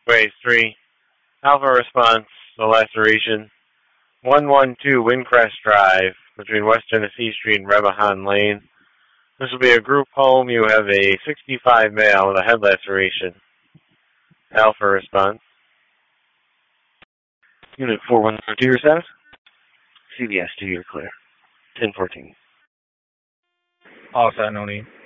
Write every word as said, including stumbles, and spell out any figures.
Expressway three. Alpha response, the laceration. one one two Windcrest Drive, between West Tennessee Street and Rebahan Lane. This will be a group home. You have a sixty-five male with a head laceration. Alpha response. Unit four one four two, your status? C B S two, you're clear. ten fourteen. All set, no need.